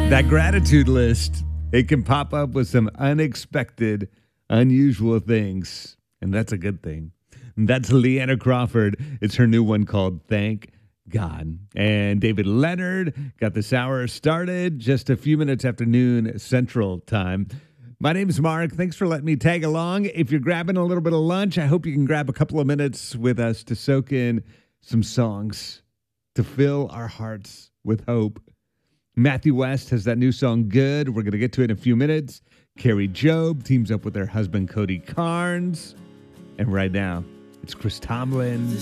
That gratitude list, it can pop up with some unexpected, unusual things. And that's a good thing. That's Leanna Crawford. It's her new one called Thank God. And David Leonard got this hour started just a few minutes after noon Central Time. My name's Mark. Thanks for letting me tag along. If you're grabbing a little bit of lunch, I hope you can grab a couple of minutes with us to soak in some songs to fill our hearts with hope. Matthew West has that new song, Good. We're going to get to it in a few minutes. Carrie Job teams up with her husband, Cody Carnes. And right now, it's Chris Tomlin.